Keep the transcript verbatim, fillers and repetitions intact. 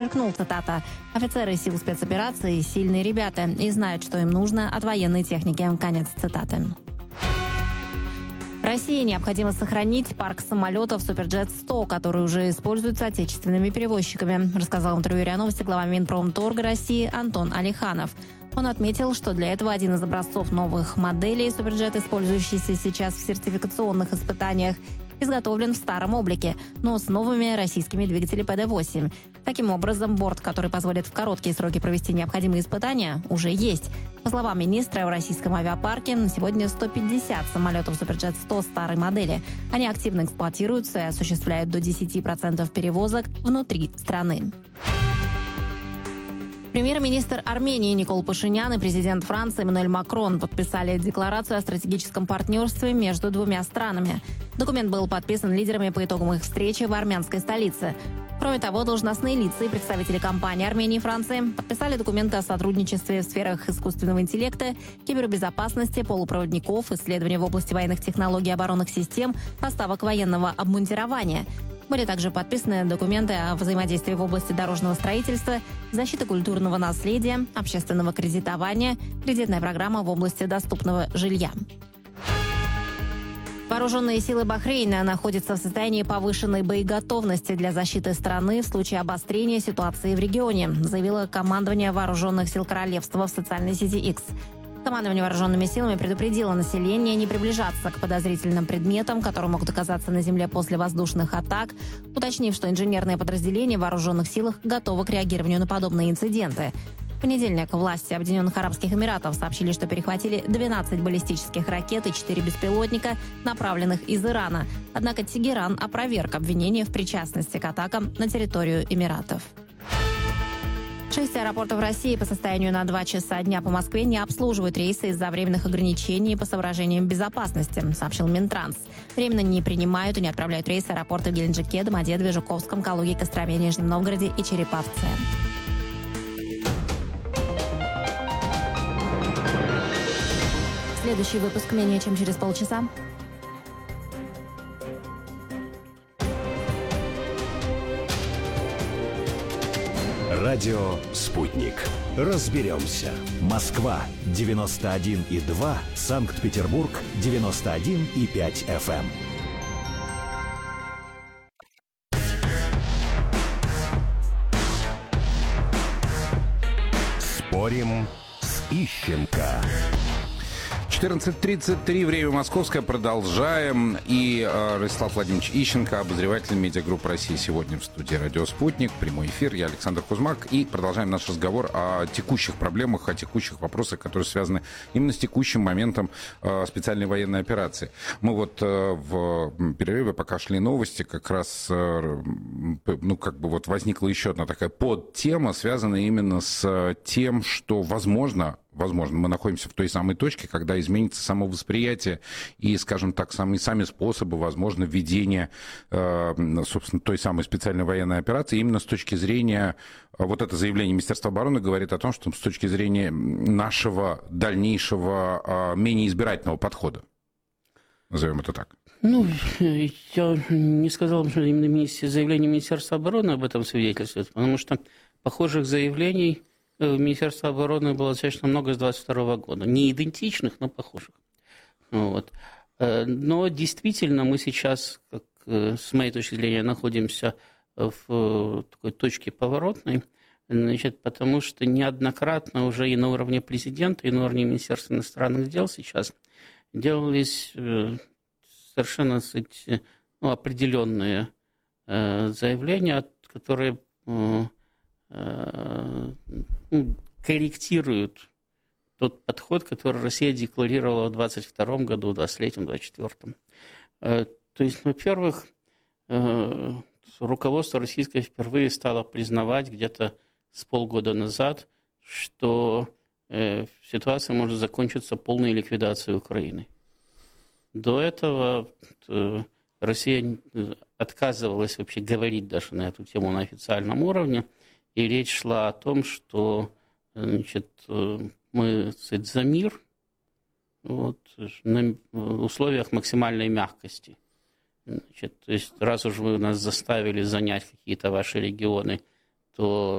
подчеркнул, цитата, «Офицеры сил спецоперации – сильные ребята и знают, что им нужно от военной техники». Конец цитаты. России необходимо сохранить парк самолетов Суперджет сто, который уже используется отечественными перевозчиками, рассказал в интервью РИА Новости глава Минпромторга России Антон Алиханов. Он отметил, что для этого один из образцов новых моделей Суперджет, использующийся сейчас в сертификационных испытаниях, изготовлен в старом облике, но с новыми российскими двигателями пэ дэ восемь. Таким образом, борт, который позволит в короткие сроки провести необходимые испытания, уже есть. По словам министра, в российском авиапарке на сегодня сто пятьдесят самолетов Суперджет сто старой модели. Они активно эксплуатируются и осуществляют до десять процентов перевозок внутри страны. Премьер-министр Армении Никол Пашинян и президент Франции Эммануэль Макрон подписали декларацию о стратегическом партнерстве между двумя странами. Документ был подписан лидерами по итогам их встречи в армянской столице. Кроме того, должностные лица и представители компаний Армении и Франции подписали документы о сотрудничестве в сферах искусственного интеллекта, кибербезопасности, полупроводников, исследований в области военных технологий и оборонных систем, поставок военного обмундирования. Были также подписаны документы о взаимодействии в области дорожного строительства, защиты культурного наследия, общественного кредитования, кредитная программа в области доступного жилья. Вооруженные силы Бахрейна находятся в состоянии повышенной боеготовности для защиты страны в случае обострения ситуации в регионе, заявило командование Вооруженных сил Королевства в социальной сети X. Командование вооруженными силами предупредило население не приближаться к подозрительным предметам, которые могут оказаться на земле после воздушных атак, уточнив, что инженерные подразделения в вооруженных силах готовы к реагированию на подобные инциденты. В понедельник власти Объединенных Арабских Эмиратов сообщили, что перехватили двенадцать баллистических ракет и четыре беспилотника, направленных из Ирана. Однако Тегеран опроверг обвинения в причастности к атакам на территорию Эмиратов. Шесть аэропортов России по состоянию на два часа дня по Москве не обслуживают рейсы из-за временных ограничений по соображениям безопасности, сообщил Минтранс. Временно не принимают и не отправляют рейсы аэропорты в Геленджике, Домодедове, Жуковском, Калуге, Костроме, Нижнем Новгороде и Череповце. Следующий выпуск менее чем через полчаса. Радио «Спутник». Разберемся. Москва девяносто один и два, Санкт-Петербург девяносто один и пять эф эм. Спорим с Ищенко. четырнадцать тридцать три, время московское, продолжаем. И э, Ростислав Владимирович Ищенко, обозреватель медиагруппы России, сегодня в студии «Радио Спутник». Прямой эфир, я Александр Кузьмак. И продолжаем наш разговор о текущих проблемах, о текущих вопросах, которые связаны именно с текущим моментом э, специальной военной операции. Мы вот э, в перерыве, пока шли новости, как раз, э, ну, как бы вот возникла еще одна такая подтема, связанная именно с тем, что, возможно, Возможно, мы находимся в той самой точке, когда изменится само восприятие и, скажем так, самые, сами способы, возможно, введения, э, собственно, той самой специальной военной операции. Именно с точки зрения, вот это заявление Министерства обороны говорит о том, что с точки зрения нашего дальнейшего, э, менее избирательного подхода, назовем это так. Ну, я не сказал, что именно заявление Министерства обороны об этом свидетельствует, потому что похожих заявлений в Министерстве обороны было достаточно много с двадцать второго года. Не идентичных, но похожих. Вот. Но действительно мы сейчас, как, с моей точки зрения, находимся в такой точке поворотной, значит, потому что неоднократно уже и на уровне президента, и на уровне Министерства иностранных дел сейчас делались совершенно, кстати, ну, определенные заявления, которые корректируют тот подход, который Россия декларировала в двадцать втором году, двадцать третьем, двадцать четвёртом. То есть, во-первых, руководство российское впервые стало признавать где-то с полгода назад, что ситуация может закончиться полной ликвидацией Украины. До этого Россия отказывалась вообще говорить даже на эту тему на официальном уровне. И речь шла о том, что, значит, мы, сказать, за мир вот, на условиях максимальной мягкости. Значит, то есть, раз уж вы нас заставили занять какие-то ваши регионы, то